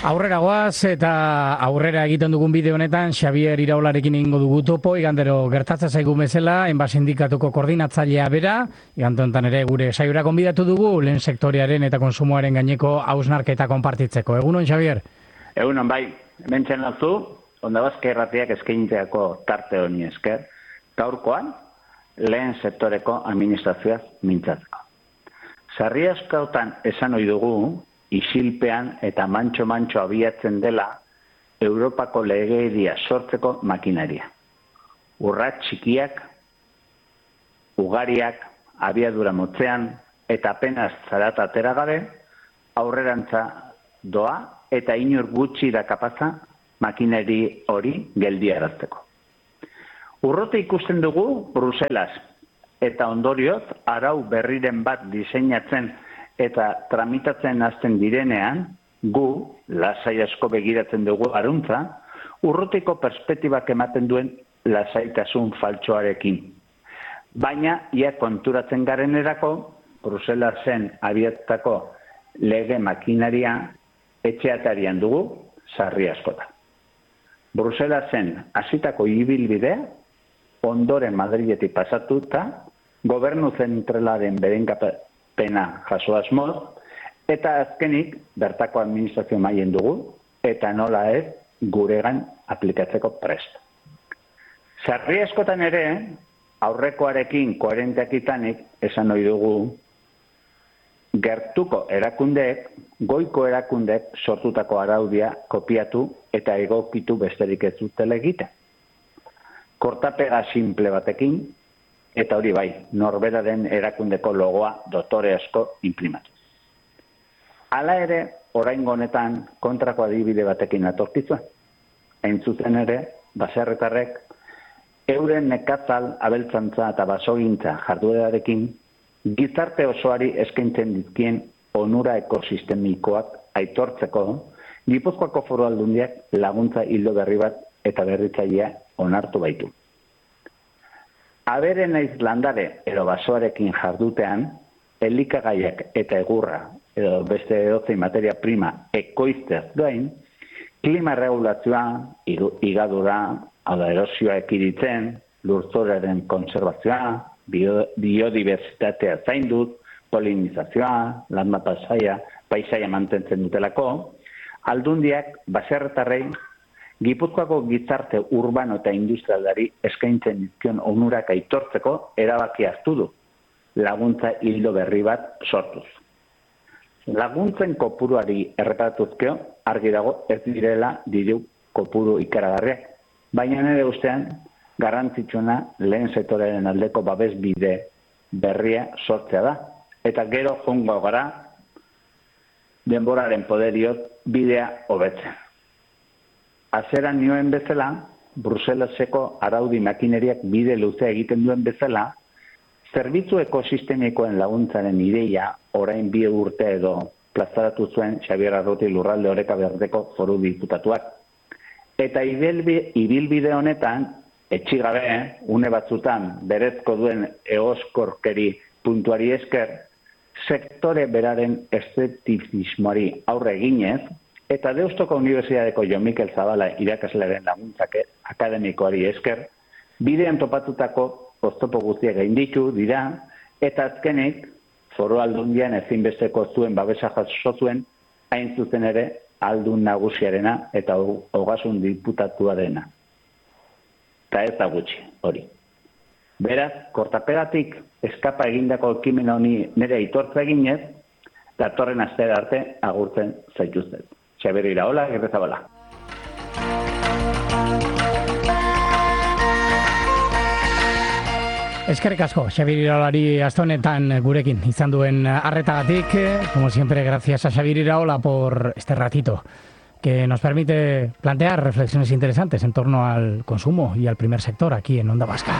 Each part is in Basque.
Aurrera goaz eta aurrera egiten dugun bideo honetan Xabier Iraolarekin egingo dugu topo, igandero gertatzen zaigu bezala, enba sindikatuko koordinatzailea bera, igande honetan ere gure saiora gonbidatu dugu, lehen sektorearen eta konsumoaren gaineko hausnarketa konpartitzeko. Egunon, Xabier? Egunon, bai, hemen txenatzu, Ondabazka Irratiak eskainteako tarte honi esker, gaurkoan lehen sektoreko administrazioaz mintzatzeko. Sarri askautan esan ohi dugu, isilpean eta mantxo-mantxo abiatzen dela Europako legedia sortzeko makinaria. Urrat txikiak, ugariak, abiadura motzean eta apenas zarat atera gabe, aurrerantza doa eta inor gutxi da kapaza makinari hori geldiarazteko. Urrote ikusten dugu Bruselas eta ondorioz arau berriren bat diseinatzen eta tramitatzen hasten direnean, gu, lasai asko begiratzen dugu aruntza, urrutiko perspektibak ematen duen lasaitasun faltsoarekin. Baina, ia konturatzen garenerako, Bruselasen abiatutako lege makinaria etxeatarian dugu sarri askota. Bruselasen hasitako ibilbidea, ondoren Madriletik pasatuta, gobernu zentralaren berenkapena jaso asmoz, eta azkenik bertako administrazio mailen dugu, eta nola ez guregan aplikatzeko prest. Sarri askotan ere, aurrekoarekin koherenteak itanik, esan ohi dugu, gertuko erakundeek, goiko erakundeek sortutako araudia kopiatu eta egokitu besterik ez dutela egiten. Kortapega simple batekin, eta hori bai, norberaren erakundeko logoa dotore asko imprimatu. Hala ere, oraingo honetan kontrako adibide batekin atorkitzua. Hain zuzen ere, baserritarrek euren nekazal, abeltzantza eta basogintza jarduerarekin gizarte osoari eskaintzen dizkien onura ekosistemikoak aitortzeko, Gipuzkoako Foru Aldundiak laguntza ildo berri bat eta berritzailea onartu baitu. Abere naiz landare edo basoarekin jardutean, elikagaiak eta egurra edo beste edozein materia prima ekoiztez gain, klima regulazioa, igadura, hau da erosioa ekiditen, lurzorearen konservazioa, biodibertsitatea zaindut, polinizazioa, landma paisaia mantentzen dutelako, aldundiak baserritarrei Gipuzkoako gizarte urbano eta industrialari eskaintzen dizkion onurak aitortzeko erabaki hartu du, laguntza hildo berri bat sortuz. Laguntzen kopuruari erreparatuzkeo, argi dago ez direla diru kopuru ikaragarriak, baina nire ustean garrantzitsuna lehen sektorearen aldeko babes bide berria sortzea da, eta gero joango gara denboraren poderioz bidea hobetzen. Azeran nioen bezala, Bruselaseko araudi makineriak bide luzea egiten duen bezala, zerbitzu ekosistemikoen laguntzaren ideia orain 2 urte edo plazaratu zuen Xabier Arruti Lurralde Oreka Berdeko Foru Diputatuak. Eta ibilbide honetan, etxigabe, une batzutan berezko duen eoskorkeri puntuari esker, sektore beraren eszeptizismoari aurre eginez, eta Deustoko Unibertsitateko Jon Mikel Zabala irakaslearen laguntzak akademikoari esker, bidean topatutako oztopo guztiak gainditu dira, eta azkenik, Foru Aldundian ezinbesteko zuen babesa jaso zuen, hain zuzen ere aldun nagusiarena eta ogasun diputatua dena. Eta ez da gutxi, hori. Beraz, kortapegatik eskapa egindako ekimen honi nire aitortza eginez, datorren astera arte agurtzen zaituztet. Xabier Iraola, Gerrezabala. Eskerrik asko, Xabier Iraolari aste honetan gurekin izan duen arretagatik. Como siempre, gracias a Xabier Iraola por este ratito que nos permite plantear reflexiones interesantes en torno al consumo y al primer sector aquí en Onda Vasca.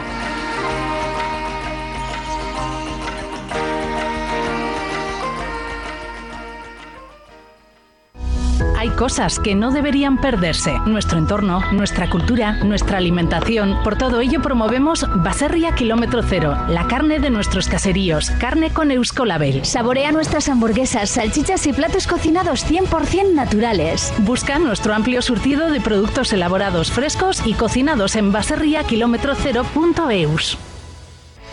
Hay cosas que no deberían perderse. Nuestro entorno, nuestra cultura, nuestra alimentación. Por todo ello promovemos Baserria Kilómetro Cero, la carne de nuestros caseríos, carne con Euskolabel. Saborea nuestras hamburguesas, salchichas y platos cocinados 100% naturales. Busca nuestro amplio surtido de productos elaborados frescos y cocinados en baserriakilometrocero.eus.